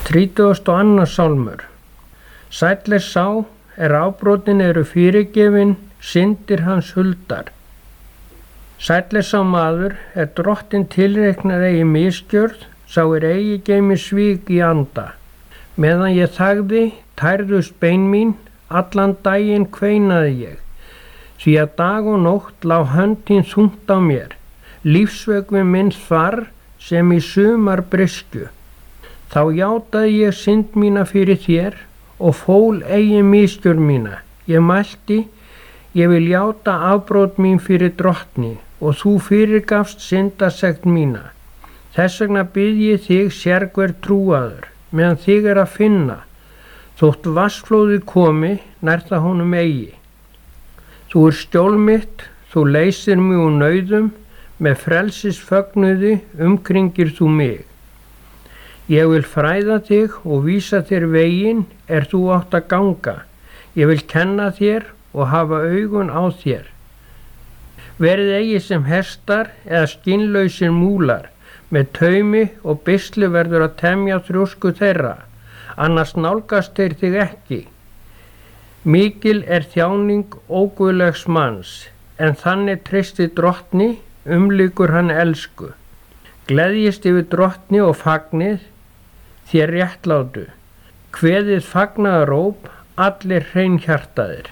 32. sálmur. Sæll er sá, afbrotin eru fyrirgefin, syndir hans huldar. Sæll er sá maður, drottin tilreiknar eigi misgjörð, sá eigi geymi svik í anda. Meðan ég þagði, tærðust bein mín, allan daginn kveinaði ég. Því að dag og nótt lá hönd þín þungt á mér, lífsvöggvi minn þvarr sem í sumar bryskju. Þá játaði ég synd mína fyrir þér og fól eigi misgjörð mína. Ég mælti, ég vil játa afbrot mín fyrir drottni og þú fyrirgafst syndasekt mína. Þess vegna bið ég þig sérhver trúaður, meðan þig að finna. Þótt vatnsflóðið komi, nær það honum eigi. Þú skjól mitt, þú leysir mig úr nauðum, með frelsisfögnuði umkringir þú mig. Ég vil fræða þig og vísa þér veginn þú átt að ganga. Ég vil kenna þér og hafa augun á þér. Verið eigi sem hestar eða skinnlausir múlar, með taumi og beisli verður að temja þrjósku þeirra, annars nálgast þeir þig ekki. Mikil þjáning óguðlegs manns, en þannig treysti drottni, umlykur hann elsku. Gleðjist yfir drottni og fagnið, þér réttlátu. Kveðið fagnaðaróp, allir hreinhjartaðir.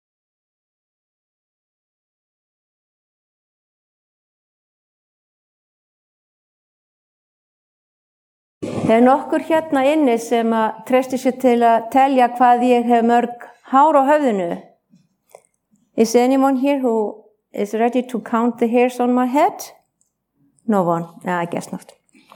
Nokkur hérna inni sem treysti sér til að telja hvað ég hef mörg hár á höfðinu. Is anyone here who is ready to count the hairs on my head? No one. I guess not.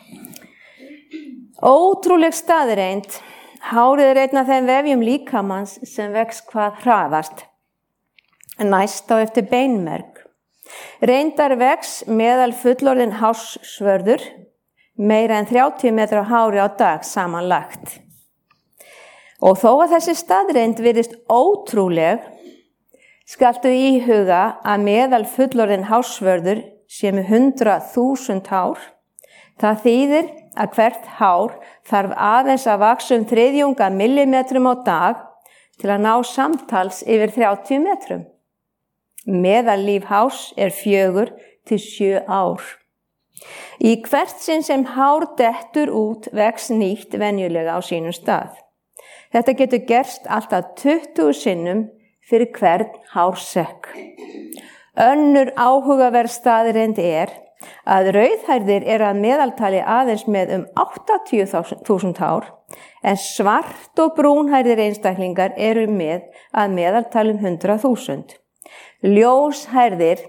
Ótrúleg staðreynd. Hárið einn af þeim vefjum líkamans sem vex hvað hraðast. Næst á eftir beinmerg. Reyndar vex meðal fullorðinn hársvörður meira en 30 metra hári á dag samanlagt. Og þó að þessi staðreynd virðist ótrúleg, skaltu íhuga að meðal fullorðinn hársvörður sé með 100.000 hár. Það þýðir að hvert hár þarf aðeins að vaxa 1/3 millimetrum á dag til að ná samtals yfir 30 metrum. Meðallíf hárs 4 til 7 ár. Í hvert sinn sem hár dettur út vex nýtt venjulega á sínum stað. Þetta getur gerst alltaf 20 sinnum fyrir hvern hársekk. Önnur áhugaverð staðreynd að rauðhærðir að meðaltali aðeins með 80.000 hár, en svart og brúnhærðir einstaklingar með að meðaltali 100.000. Ljóshærðir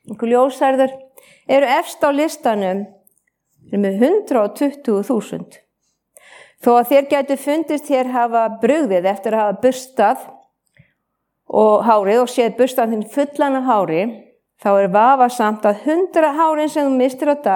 efst á listanum með 120.000. Þó að þér gætu fundist hér hafa brugðið eftir að hafa burstað og hárið og séð burstað þinn fullan af hári, þá vafasamt að 100 hárin sem þú mistir á dag